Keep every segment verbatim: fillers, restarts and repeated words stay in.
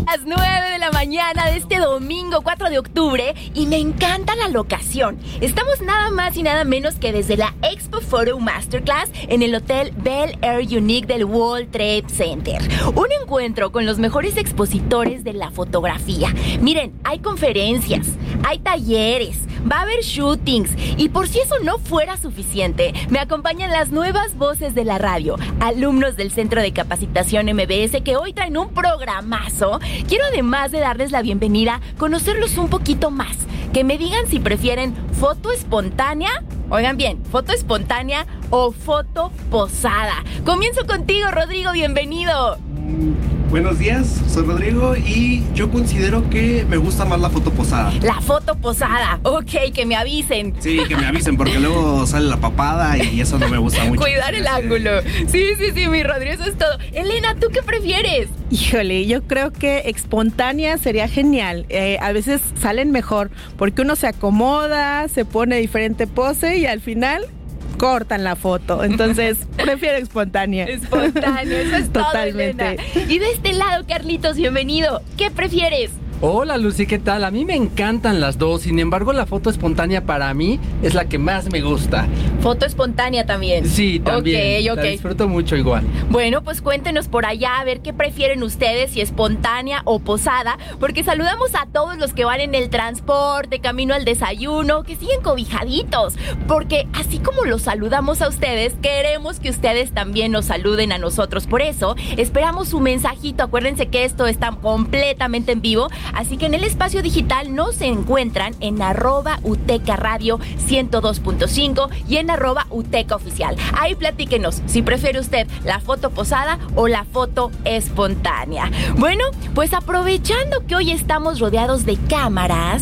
Las nueve de la mañana de este domingo cuatro de octubre y me encanta la locación. Estamos nada más y nada menos que desde la Expo Photo Masterclass en el Hotel Bel Air Unique del World Trade Center. Un encuentro con los mejores expositores de la fotografía. Miren, hay conferencias, hay talleres, va a haber shootings y por si eso no fuera suficiente, me acompañan las nuevas voces de la radio, alumnos del Centro de Capacitación M B S que hoy traen un programazo. Quiero además de darles la bienvenida, conocerlos un poquito más, que me digan si prefieren foto espontánea, oigan bien, foto espontánea o foto posada. Comienzo contigo, Rodrigo, bienvenido. Buenos días, soy Rodrigo y yo considero que me gusta más la foto posada. La foto posada, ok, que me avisen. Sí, que me avisen porque luego sale la papada y eso no me gusta mucho. Cuidar el ángulo. Sí, sí, sí, mi Rodrigo, eso es todo. Elena, ¿tú qué prefieres? Híjole, yo creo que espontánea sería genial. Eh, a veces salen mejor porque uno se acomoda, se pone diferente pose y al final cortan la foto. Entonces, prefiero espontánea. Espontánea, eso es totalmente. Todo, Elena. Y de este lado, Carlitos, bienvenido. ¿Qué prefieres? Hola Lucy, ¿qué tal? A mí me encantan las dos, sin embargo la foto espontánea para mí es la que más me gusta. Foto espontánea también. Sí, también, Ok, ok. la disfruto mucho igual. Bueno, pues cuéntenos por allá a ver qué prefieren ustedes, si espontánea o posada, porque saludamos a todos los que van en el transporte, camino al desayuno, que siguen cobijaditos, porque así como los saludamos a ustedes, queremos que ustedes también nos saluden a nosotros. Por eso, esperamos su mensajito. Acuérdense que esto está completamente en vivo. Así que en el espacio digital nos encuentran en arroba Uteca Radio ciento dos punto cinco y en arroba Uteca Oficial. Ahí platíquenos si prefiere usted la foto posada o la foto espontánea. Bueno, pues aprovechando que hoy estamos rodeados de cámaras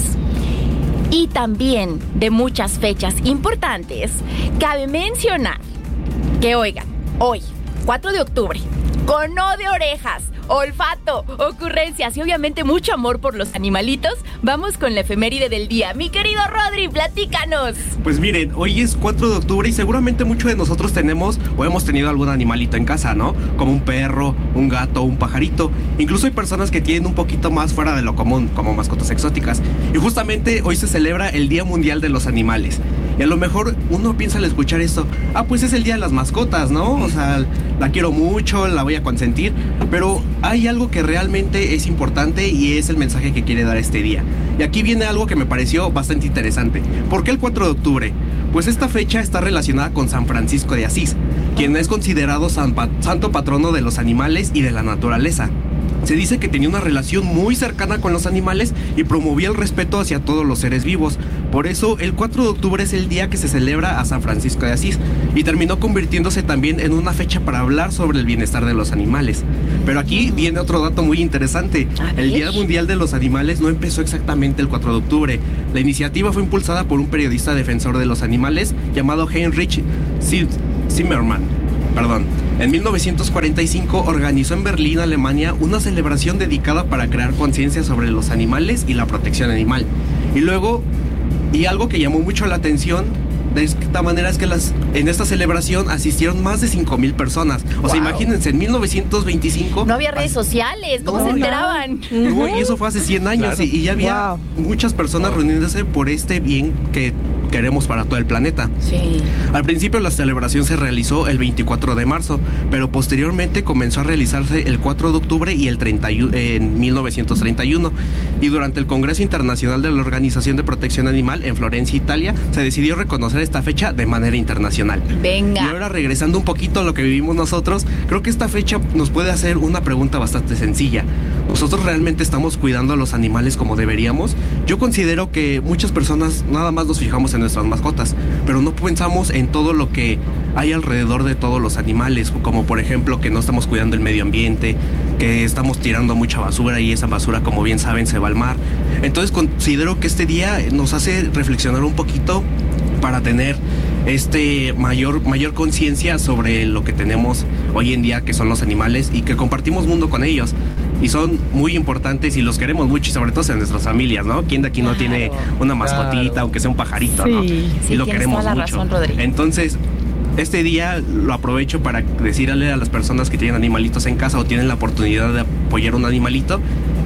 y también de muchas fechas importantes, cabe mencionar que, oigan, hoy, cuatro de octubre, con O de orejas, olfato, ocurrencias y obviamente mucho amor por los animalitos, vamos con la efeméride del día. Mi querido Rodri, platícanos. Pues miren, hoy es cuatro de octubre y seguramente muchos de nosotros tenemos o hemos tenido algún animalito en casa, ¿no? Como un perro, un gato, un pajarito. Incluso hay personas que tienen un poquito más fuera de lo común, como mascotas exóticas. Y justamente hoy se celebra el Día Mundial de los Animales. Y a lo mejor uno piensa al escuchar esto, ah, pues es el día de las mascotas, ¿no? O sea, la quiero mucho, la voy a consentir, pero hay algo que realmente es importante y es el mensaje que quiere dar este día. Y aquí viene algo que me pareció bastante interesante. ¿Por qué el cuatro de octubre? Pues esta fecha está relacionada con San Francisco de Asís, quien es considerado san pa- santo patrono de los animales y de la naturaleza. Se dice que tenía una relación muy cercana con los animales y promovía el respeto hacia todos los seres vivos. Por eso, el cuatro de octubre es el día que se celebra a San Francisco de Asís y terminó convirtiéndose también en una fecha para hablar sobre el bienestar de los animales. Pero aquí viene otro dato muy interesante. El Día Mundial de los Animales no empezó exactamente el cuatro de octubre. La iniciativa fue impulsada por un periodista defensor de los animales llamado Heinrich Zimmermann. Perdón. En mil novecientos cuarenta y cinco organizó en Berlín, Alemania, una celebración dedicada para crear conciencia sobre los animales y la protección animal. Y luego, y algo que llamó mucho la atención de esta manera es que las, en esta celebración asistieron más de cinco mil personas. O Wow. sea, imagínense, en mil novecientos veinticinco... No había redes sociales, ¿cómo No, se no. enteraban? No, y eso fue hace cien años, Claro. y, y ya había Wow. muchas personas reuniéndose por este bien que queremos para todo el planeta. Sí. Al principio la celebración se realizó el veinticuatro de marzo, pero posteriormente comenzó a realizarse el cuatro de octubre y el treinta y uno, en mil novecientos treinta y uno. Y durante el Congreso Internacional de la Organización de Protección Animal en Florencia, Italia, se decidió reconocer esta fecha de manera internacional. Venga. Y ahora, regresando un poquito a lo que vivimos nosotros, creo que esta fecha nos puede hacer una pregunta bastante sencilla. ¿Nosotros realmente estamos cuidando a los animales como deberíamos? Yo considero que muchas personas nada más nos fijamos en nuestras mascotas, pero no pensamos en todo lo que hay alrededor de todos los animales, como por ejemplo que no estamos cuidando el medio ambiente, que estamos tirando mucha basura y esa basura, como bien saben, se va al mar. Entonces considero que este día nos hace reflexionar un poquito para tener este mayor, mayor conciencia sobre lo que tenemos hoy en día, que son los animales, y que compartimos mundo con ellos. Y son muy importantes y los queremos mucho, y sobre todo en nuestras familias, ¿no? ¿Quién de aquí no Claro. tiene una mascotita, Claro. aunque sea un pajarito, Sí. ¿no? Sí, Y lo tienes queremos toda la mucho. razón, Rodri. Entonces, este día lo aprovecho para decirle a las personas que tienen animalitos en casa o tienen la oportunidad de apoyar un animalito,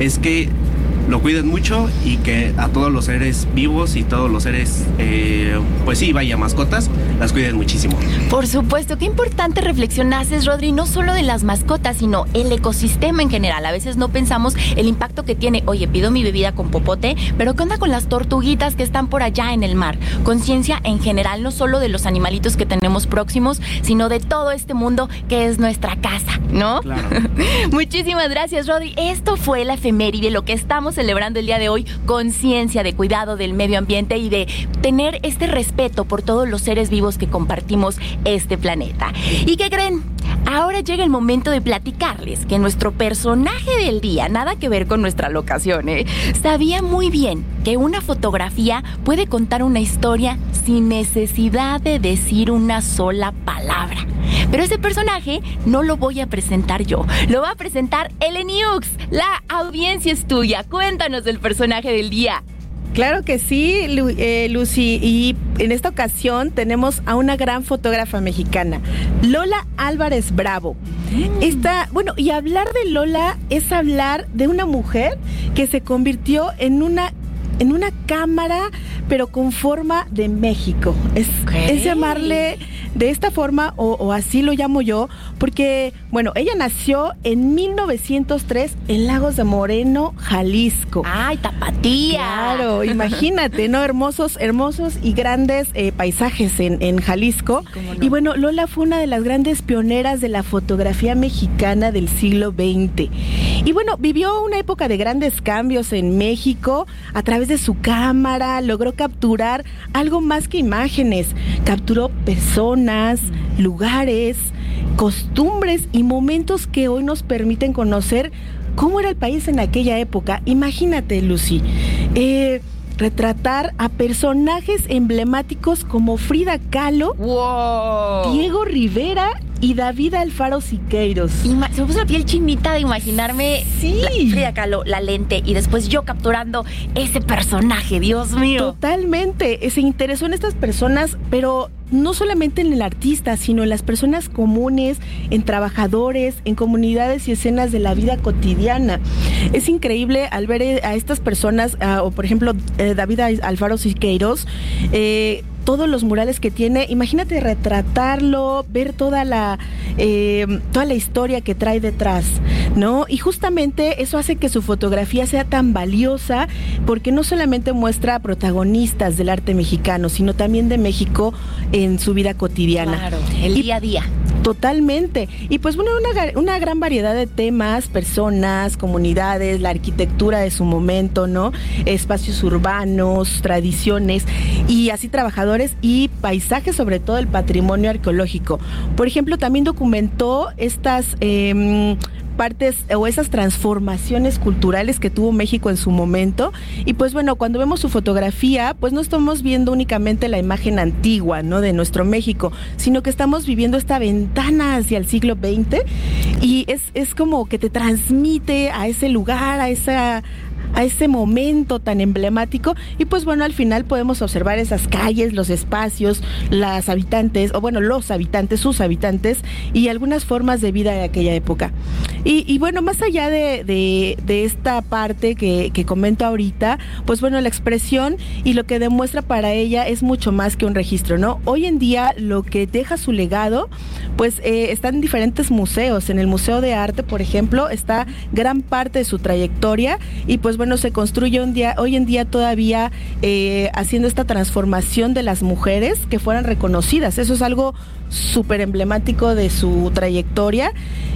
es que lo cuiden mucho y que a todos los seres vivos y todos los seres, eh, pues sí, vaya, mascotas, las cuiden muchísimo. Por supuesto, qué importante reflexión haces, Rodri, no solo de las mascotas, sino el ecosistema en general. A veces no pensamos el impacto que tiene, oye, pido mi bebida con popote, pero ¿qué onda con las tortuguitas que están por allá en el mar? Conciencia en general, no solo de los animalitos que tenemos próximos, sino de todo este mundo que es nuestra casa, ¿no? Claro. Muchísimas gracias, Rodri. Esto fue la efeméride, lo que estamos celebrando el día de hoy, conciencia de cuidado del medio ambiente y de tener este respeto por todos los seres vivos que compartimos este planeta. ¿Y qué creen? Ahora llega el momento de platicarles que nuestro personaje del día, nada que ver con nuestra locación, ¿eh? sabía muy bien que una fotografía puede contar una historia sin necesidad de decir una sola palabra. Pero ese personaje no lo voy a presentar yo, lo va a presentar Eleniux. La audiencia es tuya. Cuéntanos del personaje del día. Claro que sí, Lu- eh, Lucy, y en esta ocasión tenemos a una gran fotógrafa mexicana, Lola Álvarez Bravo. Mm. Esta, bueno, y hablar de Lola es hablar de una mujer que se convirtió en una en una cámara, pero con forma de México. Es, Okay. es llamarle de esta forma, o, o así lo llamo yo, porque, bueno, ella nació en mil novecientos tres en Lagos de Moreno, Jalisco. ¡Ay, tapatía! Claro, imagínate, ¿no? Hermosos, hermosos y grandes eh, paisajes en, en Jalisco. Sí, cómo no. Y bueno, Lola fue una de las grandes pioneras de la fotografía mexicana del siglo veinte. Y bueno, vivió una época de grandes cambios en México. A través de su cámara logró capturar algo más que imágenes. Capturó personas, lugares, costumbres y momentos que hoy nos permiten conocer cómo era el país en aquella época. Imagínate, Lucy, eh, retratar a personajes emblemáticos como Frida Kahlo, ¡Wow! Diego Rivera y David Alfaro Siqueiros. Ima- se me puso la piel chinita de imaginarme Sí. la, Frida Kahlo, la lente, y después yo capturando ese personaje, Dios mío. Totalmente, se interesó en estas personas, pero no solamente en el artista, sino en las personas comunes, en trabajadores, en comunidades y escenas de la vida cotidiana. Es increíble al ver a estas personas, uh, o por ejemplo eh, David Alfaro Siqueiros, eh, todos los murales que tiene. Imagínate retratarlo, ver toda la eh, toda la historia que trae detrás, ¿no? Y justamente eso hace que su fotografía sea tan valiosa, porque no solamente muestra protagonistas del arte mexicano, sino también de México en su vida cotidiana. Claro, el Y- día a día. Totalmente. Y pues bueno, una, una gran variedad de temas, personas, comunidades, la arquitectura de su momento, ¿no? Espacios urbanos, tradiciones y así trabajadores y paisajes, sobre todo el patrimonio arqueológico. Por ejemplo, también documentó estas eh, partes o esas transformaciones culturales que tuvo México en su momento. Y pues bueno, cuando vemos su fotografía, pues no estamos viendo únicamente la imagen antigua, ¿no?, de nuestro México, sino que estamos viviendo esta ventana hacia el siglo veinte, y es, es como que te transmite a ese lugar, a esa a ese momento tan emblemático. Y pues bueno, al final podemos observar esas calles, los espacios, las habitantes, o bueno, los habitantes, sus habitantes, y algunas formas de vida de aquella época. Y, y bueno, más allá de, de, de esta parte que, que comento ahorita, pues bueno, la expresión y lo que demuestra para ella es mucho más que un registro, ¿no? Hoy en día lo que deja su legado, pues eh, está en diferentes museos. En el Museo de Arte, por ejemplo, está gran parte de su trayectoria, y pues bueno, se construye un día, hoy en día todavía eh, haciendo esta transformación de las mujeres que fueran reconocidas. Eso es algo súper emblemático de su trayectoria,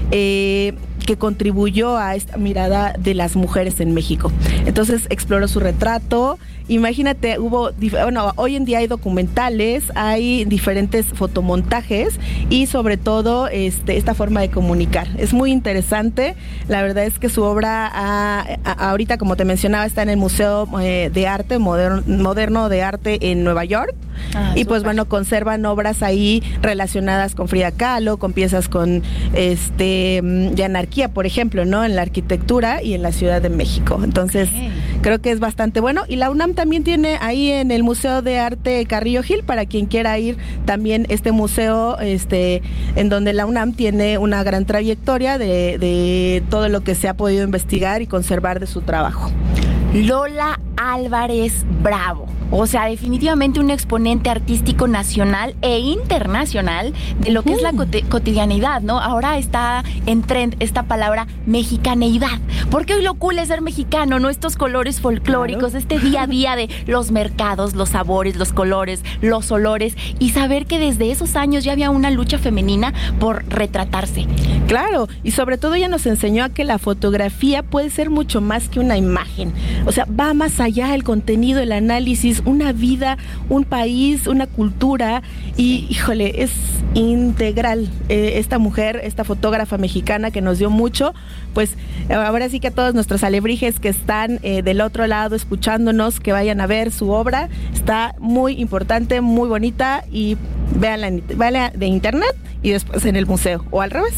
eh, que contribuyó a esta mirada de las mujeres en México. Entonces exploró su retrato. Imagínate, hubo, bueno, hoy en día hay documentales, hay diferentes fotomontajes y sobre todo este, esta forma de comunicar. Es muy interesante. La verdad es que su obra, a, a, ahorita como te mencionaba, está en el Museo eh, de Arte moderno, moderno de Arte en Nueva York. Ah, y pues bueno, conservan obras ahí relacionadas con Frida Kahlo, con piezas con este de anarquía Antioquia, por ejemplo, ¿no? En la arquitectura y en la Ciudad de México. Entonces, Okay. creo que es bastante bueno. Y la UNAM también tiene ahí en el Museo de Arte Carrillo Gil, para quien quiera ir, también este museo, este, en donde la UNAM tiene una gran trayectoria de, de todo lo que se ha podido investigar y conservar de su trabajo. Lola Álvarez Bravo. O sea, definitivamente un exponente artístico nacional e internacional de lo que uh-huh. es la cot- cotidianidad, ¿no? Ahora está en trend esta palabra mexicaneidad. Porque hoy lo cool es ser mexicano, ¿no? Estos colores folclóricos, claro. Este día a día de los mercados, los sabores, los colores, los olores, y saber que desde esos años ya había una lucha femenina por retratarse. Claro, y sobre todo ella nos enseñó a que la fotografía puede ser mucho más que una imagen. O sea, va más allá el contenido, el análisis, una vida, un país, una cultura, y híjole, es integral eh, esta mujer, esta fotógrafa mexicana que nos dio mucho. Pues ahora sí que a todos nuestros alebrijes que están eh, del otro lado escuchándonos, que vayan a ver su obra. Está muy importante, muy bonita, y véanla, véanla de internet y después en el museo, o al revés.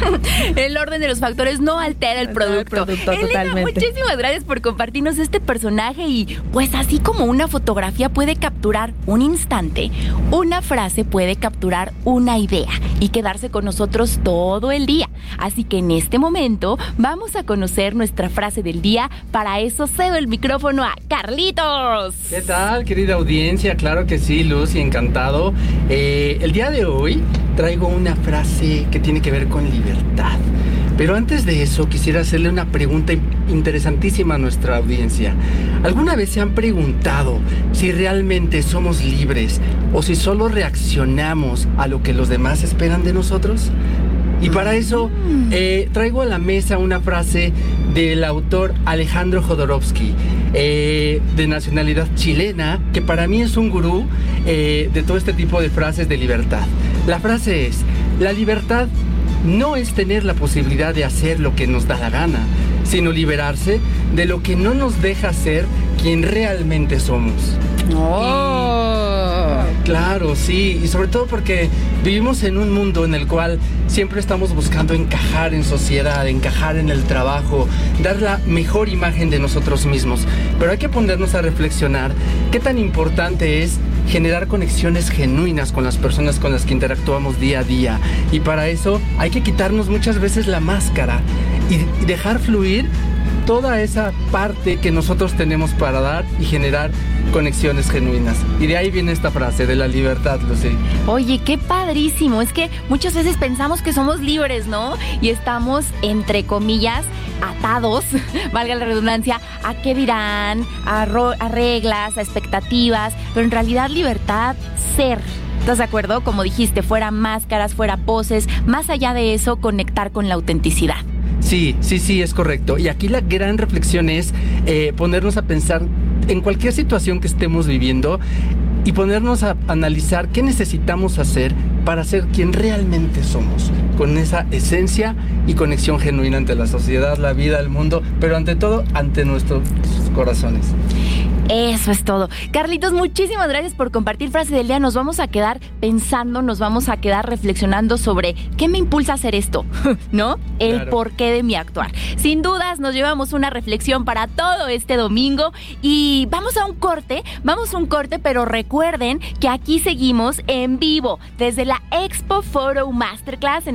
El orden de los factores no altera el producto. El producto Elena, totalmente. Muchísimas gracias por compartirnos este personaje, y pues así como una fotografía puede capturar un instante, una frase puede capturar una idea y quedarse con nosotros todo el día. Así que en este momento vamos a conocer nuestra frase del día. Para eso cedo el micrófono a Carlitos. ¿Qué tal, querida audiencia? Claro que sí, Lucy, encantado. Eh, el día de hoy traigo una frase que tiene que ver con libertad. Pero antes de eso, quisiera hacerle una pregunta interesantísima a nuestra audiencia. ¿Alguna vez se han preguntado si realmente somos libres o si solo reaccionamos a lo que los demás esperan de nosotros? Y para eso eh, traigo a la mesa una frase del autor Alejandro Jodorowsky, eh, de nacionalidad chilena, que para mí es un gurú eh, de todo este tipo de frases de libertad. La frase es: la libertad no es tener la posibilidad de hacer lo que nos da la gana, sino liberarse de lo que no nos deja ser quien realmente somos. Oh. Y, claro, sí, y sobre todo porque vivimos en un mundo en el cual siempre estamos buscando encajar en sociedad, encajar en el trabajo, dar la mejor imagen de nosotros mismos. Pero hay que ponernos a reflexionar qué tan importante es generar conexiones genuinas con las personas con las que interactuamos día a día. Y para eso hay que quitarnos muchas veces la máscara y dejar fluir toda esa parte que nosotros tenemos para dar y generar conexiones genuinas. Y de ahí viene esta frase de la libertad, Lucy. Oye, qué padrísimo. Es que muchas veces pensamos que somos libres, ¿no? Y estamos, entre comillas, atados, valga la redundancia, a qué dirán, a, ro- a reglas, a expectativas, pero en realidad libertad, ser. ¿Estás de acuerdo? Como dijiste, fuera máscaras, fuera poses, más allá de eso, conectar con la autenticidad. Sí, sí, sí, es correcto. Y aquí la gran reflexión es eh, ponernos a pensar en cualquier situación que estemos viviendo y ponernos a analizar qué necesitamos hacer para ser quien realmente somos, con esa esencia y conexión genuina ante la sociedad, la vida, el mundo, pero ante todo, ante nuestros corazones. Eso es todo. Carlitos, muchísimas gracias por compartir frase del día. Nos vamos a quedar pensando, nos vamos a quedar reflexionando sobre qué me impulsa a hacer esto, ¿no? El Claro. porqué de mi actuar. Sin dudas, nos llevamos una reflexión para todo este domingo y vamos a un corte, vamos a un corte, pero recuerden que aquí seguimos en vivo desde la Expo Photo Masterclass en